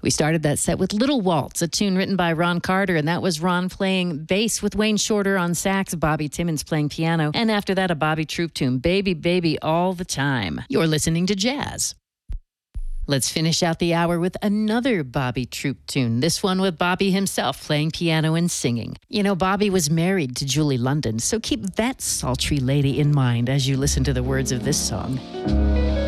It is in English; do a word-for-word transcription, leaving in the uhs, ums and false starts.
We started that set with Little Waltz, a tune written by Ron Carter, and that was Ron playing bass with Wayne Shorter on sax, Bobby Timmons playing piano, and after that, a Bobby Troop tune, Baby, Baby, All the Time. You're listening to Jazz. Let's finish out the hour with another Bobby Troop tune, this one with Bobby himself playing piano and singing. You know, Bobby was married to Julie London, so keep that sultry lady in mind as you listen to the words of this song.